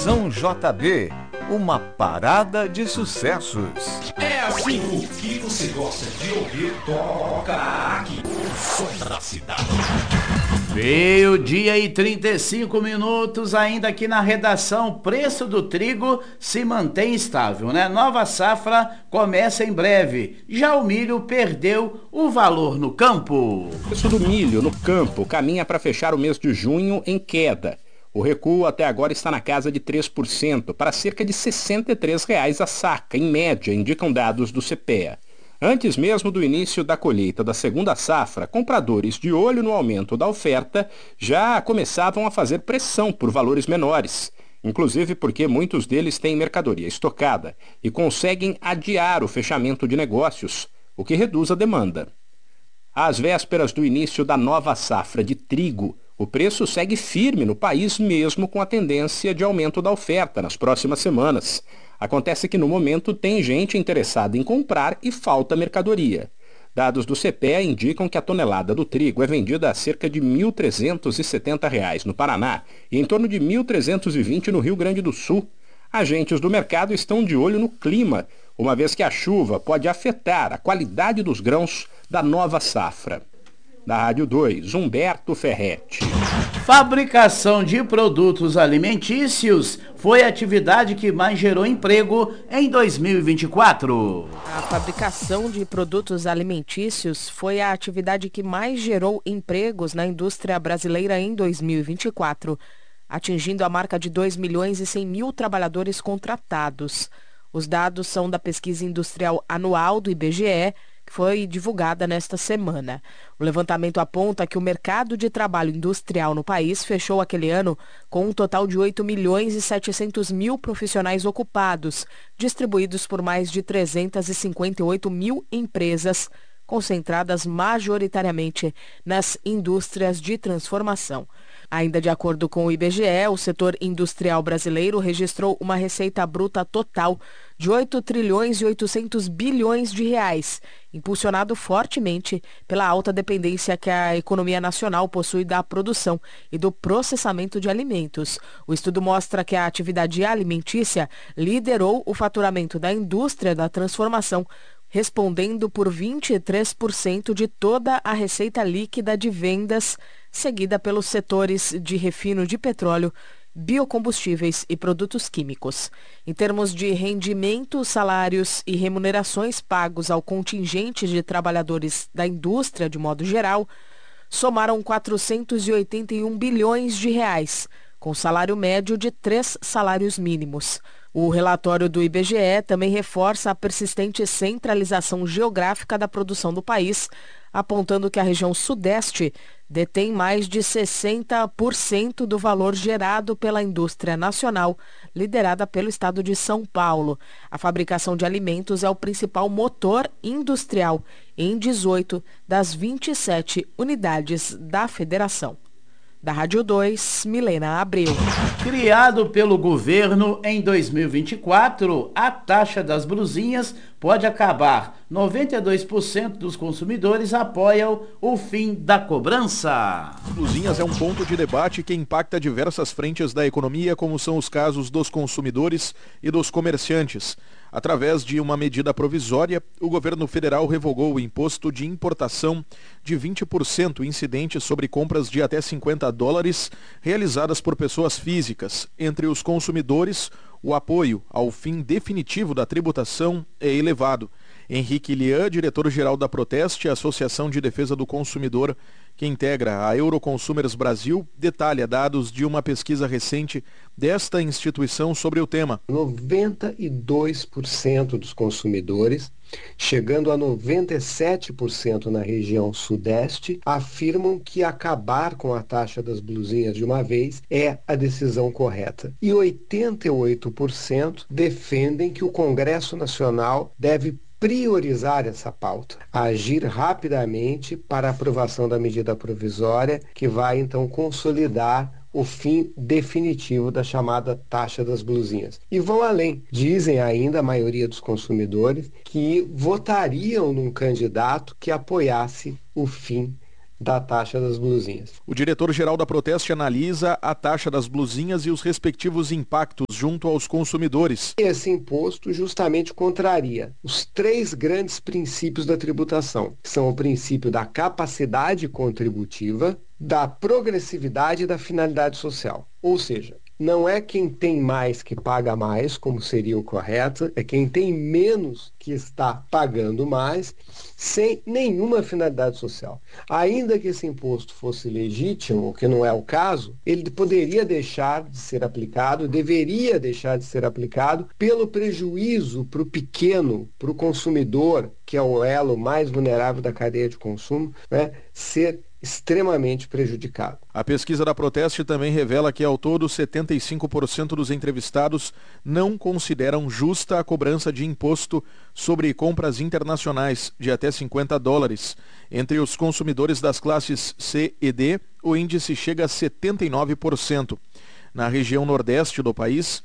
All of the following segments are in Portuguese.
Estação JB, uma parada de sucessos. É assim, o que você gosta de ouvir, toca aqui. O som da cidade. Meio-dia e 35 minutos, ainda aqui na redação. Preço do trigo se mantém estável, né? Nova safra começa em breve. Já o milho perdeu o valor no campo. O preço do milho no campo caminha para fechar o mês de junho em queda. O recuo até agora está na casa de 3%, para cerca de R$ 63 a saca, em média, indicam dados do CPEA. Antes mesmo do início da colheita da segunda safra, compradores de olho no aumento da oferta já começavam a fazer pressão por valores menores, inclusive porque muitos deles têm mercadoria estocada e conseguem adiar o fechamento de negócios, o que reduz a demanda. Às vésperas do início da nova safra de trigo, o preço segue firme no país mesmo com a tendência de aumento da oferta nas próximas semanas. Acontece que no momento tem gente interessada em comprar e falta mercadoria. Dados do CPEA indicam que a tonelada do trigo é vendida a cerca de R$ 1.370 no Paraná e em torno de R$ 1.320 no Rio Grande do Sul. Agentes do mercado estão de olho no clima, uma vez que a chuva pode afetar a qualidade dos grãos da nova safra. Da Rádio 2, Humberto Ferretti. Fabricação de produtos alimentícios foi a atividade que mais gerou emprego em 2024. A fabricação de produtos alimentícios foi a atividade que mais gerou empregos na indústria brasileira em 2024, atingindo a marca de 2.100.000 trabalhadores contratados. Os dados são da pesquisa industrial anual do IBGE, que foi divulgada nesta semana. O levantamento aponta que o mercado de trabalho industrial no país fechou aquele ano com um total de 8.700.000 profissionais ocupados, distribuídos por mais de 358 mil empresas, concentradas majoritariamente nas indústrias de transformação. Ainda de acordo com o IBGE, o setor industrial brasileiro registrou uma receita bruta total de 8 trilhões e 800 bilhões de reais, impulsionado fortemente pela alta dependência que a economia nacional possui da produção e do processamento de alimentos. O estudo mostra que a atividade alimentícia liderou o faturamento da indústria da transformação, respondendo por 23% de toda a receita líquida de vendas, seguida pelos setores de refino de petróleo, biocombustíveis e produtos químicos. Em termos de rendimento, salários e remunerações pagos ao contingente de trabalhadores da indústria de modo geral, somaram 481 bilhões de reais, com salário médio de 3 salários mínimos. O relatório do IBGE também reforça a persistente centralização geográfica da produção do país, apontando que a região Sudeste detém mais de 60% do valor gerado pela indústria nacional, liderada pelo estado de São Paulo. A fabricação de alimentos é o principal motor industrial em 18 das 27 unidades da federação. Da Rádio 2, Milena Abreu. Criado pelo governo em 2024, a taxa das blusinhas pode acabar. 92% dos consumidores apoiam o fim da cobrança. Blusinhas é um ponto de debate que impacta diversas frentes da economia, como são os casos dos consumidores e dos comerciantes. Através de uma medida provisória, o governo federal revogou o imposto de importação de 20% incidente sobre compras de até $50 realizadas por pessoas físicas. Entre os consumidores, o apoio ao fim definitivo da tributação é elevado. Henrique Lian, diretor-geral da Proteste, Associação de Defesa do Consumidor, que integra a Euroconsumers Brasil, detalha dados de uma pesquisa recente desta instituição sobre o tema. 92% dos consumidores, chegando a 97% na região Sudeste, afirmam que acabar com a taxa das blusinhas de uma vez é a decisão correta. E 88% defendem que o Congresso Nacional deve priorizar essa pauta, agir rapidamente para a aprovação da medida provisória que vai então consolidar o fim definitivo da chamada taxa das blusinhas. E vão além. Dizem ainda a maioria dos consumidores que votariam num candidato que apoiasse o fim da taxa das blusinhas. O diretor-geral da Proteste analisa a taxa das blusinhas e os respectivos impactos junto aos consumidores. Esse imposto justamente contraria os 3 grandes princípios da tributação, que são o princípio da capacidade contributiva, da progressividade e da finalidade social. Ou seja, não é quem tem mais que paga mais, como seria o correto, é quem tem menos que está pagando mais, sem nenhuma finalidade social. Ainda que esse imposto fosse legítimo, o que não é o caso, ele poderia deixar de ser aplicado, deveria deixar de ser aplicado pelo prejuízo para o pequeno, para o consumidor, que é o elo mais vulnerável da cadeia de consumo, né, ser extremamente prejudicado. A pesquisa da Proteste também revela que, ao todo, 75% dos entrevistados não consideram justa a cobrança de imposto sobre compras internacionais de até $50. Entre os consumidores das classes C e D, o índice chega a 79%. Na região nordeste do país,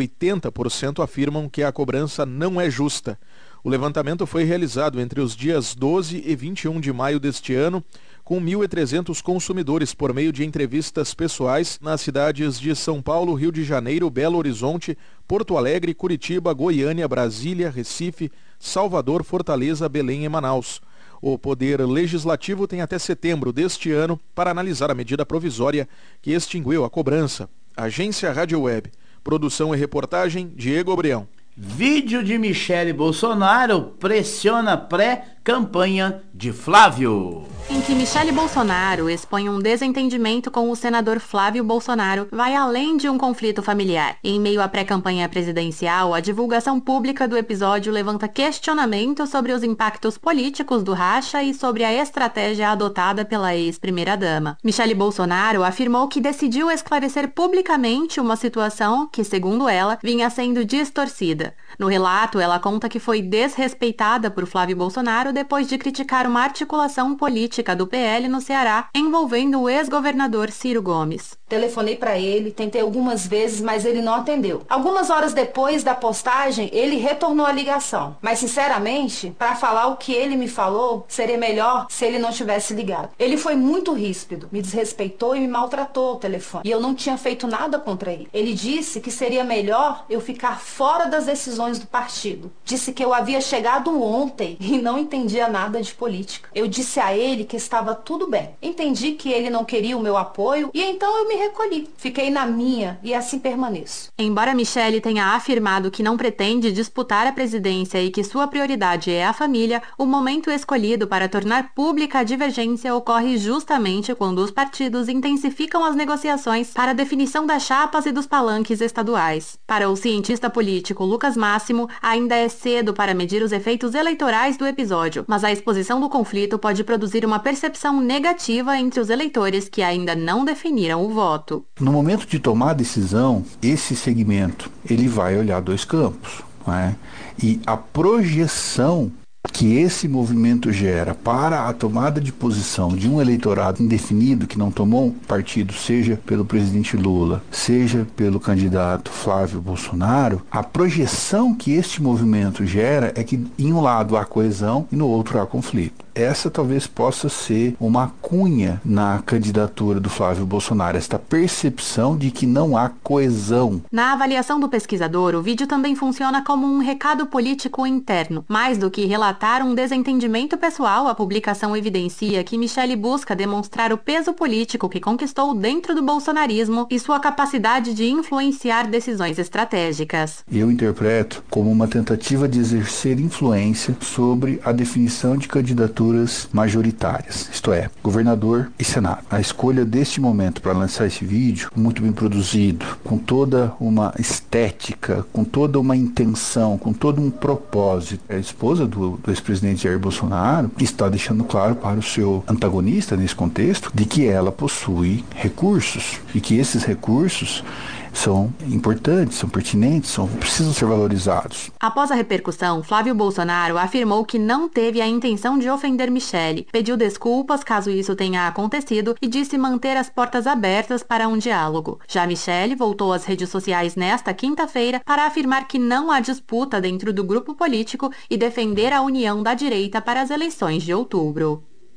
80% afirmam que a cobrança não é justa. O levantamento foi realizado entre os dias 12 e 21 de maio deste ano, com 1.300 consumidores por meio de entrevistas pessoais nas cidades de São Paulo, Rio de Janeiro, Belo Horizonte, Porto Alegre, Curitiba, Goiânia, Brasília, Recife, Salvador, Fortaleza, Belém e Manaus. O Poder Legislativo tem até setembro deste ano para analisar a medida provisória que extinguiu a cobrança. Agência Rádio Web. Produção e reportagem, Diego Obreão. Vídeo de Michele Bolsonaro pressiona pré-campanha de Flávio. Em que Michele Bolsonaro expõe um desentendimento com o senador Flávio Bolsonaro, vai além de um conflito familiar. Em meio à pré-campanha presidencial, a divulgação pública do episódio levanta questionamentos sobre os impactos políticos do racha e sobre a estratégia adotada pela ex-primeira-dama. Michele Bolsonaro afirmou que decidiu esclarecer publicamente uma situação que, segundo ela, vinha sendo distorcida. No relato, ela conta que foi desrespeitada por Flávio Bolsonaro depois de criticar uma articulação política do PL no Ceará, envolvendo o ex-governador Ciro Gomes. Telefonei para ele, tentei algumas vezes, mas ele não atendeu. Algumas horas depois da postagem, ele retornou a ligação. Mas, sinceramente, para falar o que ele me falou, seria melhor se ele não tivesse ligado. Ele foi muito ríspido, me desrespeitou e me maltratou ao telefone. E eu não tinha feito nada contra ele. Ele disse que seria melhor eu ficar fora das decisões do partido. Disse que eu havia chegado ontem e não entendia nada de política. Eu disse a ele que estava tudo bem. Entendi que ele não queria o meu apoio e então eu me recolhi. Fiquei na minha e assim permaneço. Embora Michele tenha afirmado que não pretende disputar a presidência e que sua prioridade é a família, o momento escolhido para tornar pública a divergência ocorre justamente quando os partidos intensificam as negociações para a definição das chapas e dos palanques estaduais. Para o cientista político Lucas Máximo, ainda é cedo para medir os efeitos eleitorais do episódio, mas a exposição do conflito pode produzir uma percepção negativa entre os eleitores que ainda não definiram o voto. No momento de tomar a decisão, esse segmento ele vai olhar 2 campos, não é? E a projeção que esse movimento gera para a tomada de posição de um eleitorado indefinido que não tomou partido, seja pelo presidente Lula, seja pelo candidato Flávio Bolsonaro, a projeção que este movimento gera é que em um lado há coesão e no outro há conflito. Essa talvez possa ser uma cunha na candidatura do Flávio Bolsonaro, esta percepção de que não há coesão. Na avaliação do pesquisador, o vídeo também funciona como um recado político interno. Mais do que relatar um desentendimento pessoal, a publicação evidencia que Michele busca demonstrar o peso político que conquistou dentro do bolsonarismo e sua capacidade de influenciar decisões estratégicas. Eu interpreto como uma tentativa de exercer influência sobre a definição de candidaturas majoritárias, isto é, governador e senado. A escolha deste momento para lançar esse vídeo, muito bem produzido, com toda uma estética, com toda uma intenção, com todo um propósito. A esposa do ex-presidente Jair Bolsonaro está deixando claro para o seu antagonista nesse contexto de que ela possui recursos e que esses recursos são importantes, são pertinentes, precisam ser valorizados. Após a repercussão, Flávio Bolsonaro afirmou que não teve a intenção de ofender Michele, pediu desculpas caso isso tenha acontecido e disse manter as portas abertas para um diálogo. Já Michele voltou às redes sociais nesta quinta-feira para afirmar que não há disputa dentro do grupo político e defender a união da direita para as eleições de outubro.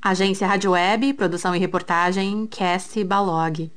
Agência Rádio Web, produção e reportagem, Cassie Balog.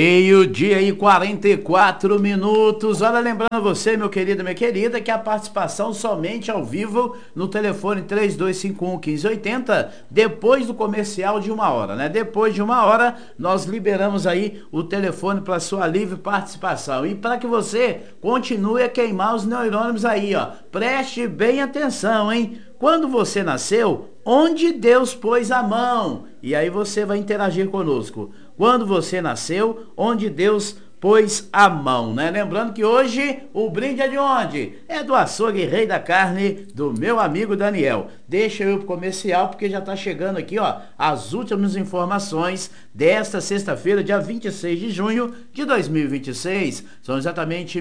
12:44. Olha, lembrando você, meu querido e minha querida, que a participação somente ao vivo no telefone 3251-1580, depois do comercial de 1 hora, né? Depois de 1 hora, nós liberamos aí o telefone para sua livre participação. E para que você continue a queimar os neurônios aí, ó, preste bem atenção, hein? Quando você nasceu, onde Deus pôs a mão? E aí você vai interagir conosco. Quando você nasceu, onde Deus pôs a mão, né? Lembrando que hoje o brinde é de onde? É do açougue Rei da Carne, do meu amigo Daniel. Deixa eu ir pro comercial, porque já tá chegando aqui, ó, as últimas informações desta sexta-feira, dia 26 de junho de 2026. São exatamente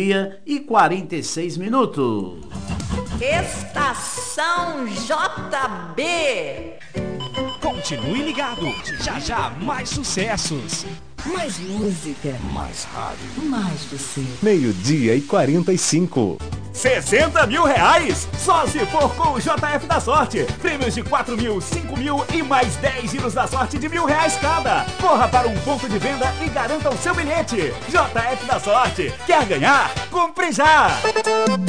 12:46. Estação JB. Continue ligado, já já mais sucessos. Mais música. Mais rádio. Mais você. 12:45. 60 mil reais? Só se for com o JF da Sorte. Prêmios de 4 mil, 5 mil e mais 10 giros da sorte de R$1.000 cada. Corra para um ponto de venda e garanta o seu bilhete. JF da Sorte. Quer ganhar? Compre já!